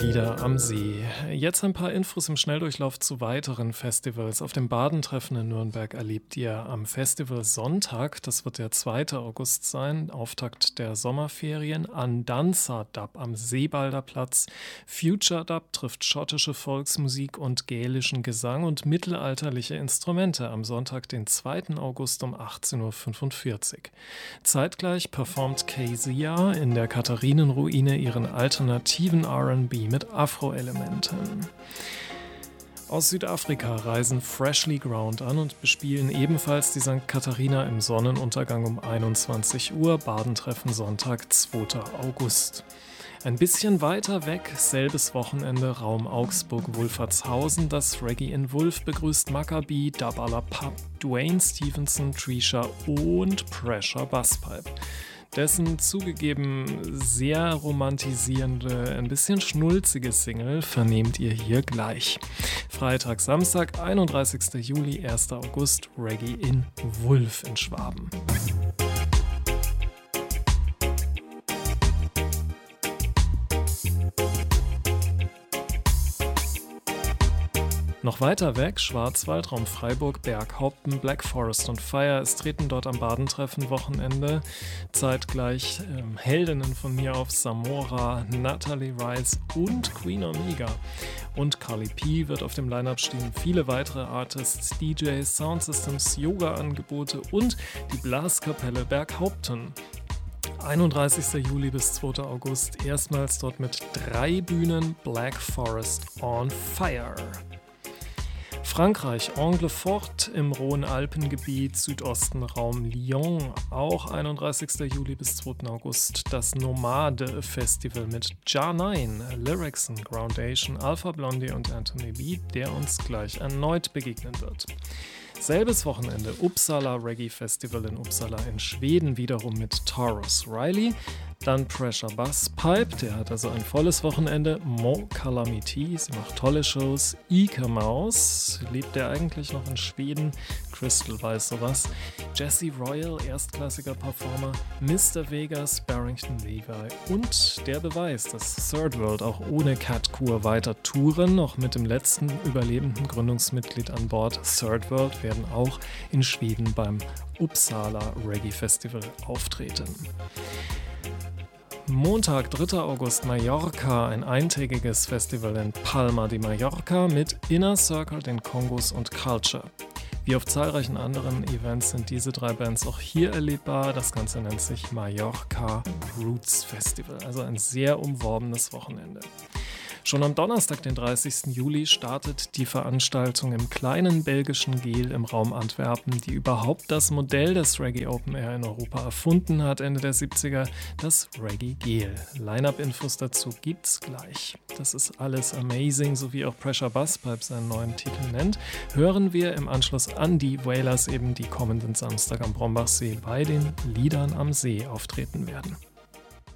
Lieder am See. Jetzt ein paar Infos im Schnelldurchlauf zu weiteren Festivals. Auf dem Badentreffen in Nürnberg erlebt ihr am Festival Sonntag, das wird der 2. August sein, Auftakt der Sommerferien, Andanza Dub am Seebalder Platz. Future Dub trifft schottische Volksmusik und gälischen Gesang und mittelalterliche Instrumente am Sonntag, den 2. August um 18.45 Uhr. Zeitgleich performt Kezia in der Katharinenruine ihren alternativen R&B mit Afro-Elementen. Aus Südafrika reisen Freshly Ground an und bespielen ebenfalls die St. Katharina im Sonnenuntergang um 21 Uhr, Badentreffen Sonntag, 2. August. Ein bisschen weiter weg, selbes Wochenende, Raum Augsburg-Wolfertshausen. Das Reggae in Wulf begrüßt Maccabi, Dub à la Pub, Dwayne Stevenson, Trisha und Pressure Busspipe. Dessen zugegeben sehr romantisierende, ein bisschen schnulzige Single vernehmt ihr hier gleich. Freitag, Samstag, 31. Juli, 1. August, Reggae in Wulf in Schwaben. Noch weiter weg, Schwarzwald, Raum Freiburg, Berghaupten, Black Forest und Fire. Es treten dort am Badentreffen Wochenende zeitgleich Heldinnen von mir auf, Samora, Natalie Rice und Queen Omega. Und Carly P wird auf dem Line-Up stehen. Viele weitere Artists, DJs, Soundsystems, Yoga-Angebote und die Blaskapelle Berghaupten. 31. Juli bis 2. August, erstmals dort mit 3 Bühnen, Black Forest on Fire. Frankreich, Anglefort im Rhône-Alpengebiet, Südosten Raum Lyon, auch 31. Juli bis 2. August, das Nomade Festival mit Ja9, Lyricson, Groundation, Alpha Blondie und Anthony B, der uns gleich erneut begegnen wird. Selbes Wochenende, Uppsala Reggae Festival in Uppsala in Schweden, wiederum mit Taurus Riley. Dann Pressure Busspipe, der hat also ein volles Wochenende. Mo Calamity, sie macht tolle Shows. Ika Maus, lebt er eigentlich noch in Schweden? Crystal weiß sowas. Jesse Royal, erstklassiger Performer. Mr. Vegas, Barrington Levi. Und der Beweis, dass Third World auch ohne Cat Kur weiter touren. Noch mit dem letzten überlebenden Gründungsmitglied an Bord. Third World werden auch in Schweden beim Uppsala Reggae Festival auftreten. Montag, 3. August, Mallorca, ein eintägiges Festival in Palma de Mallorca mit Inner Circle, den Kongos und Culture. Wie auf zahlreichen anderen Events sind diese 3 Bands auch hier erlebbar. Das Ganze nennt sich Mallorca Roots Festival, also ein sehr umworbenes Wochenende. Schon am Donnerstag, den 30. Juli, startet die Veranstaltung im kleinen belgischen Geel im Raum Antwerpen, die überhaupt das Modell des Reggae Open Air in Europa erfunden hat, Ende der 70er, das Reggae Geel. Line-Up-Infos dazu gibt's gleich. Das ist alles amazing, so wie auch Pressure Busspipe seinen neuen Titel nennt, hören wir im Anschluss an die Wailers eben, die kommenden Samstag am Brombachsee bei den Liedern am See auftreten werden.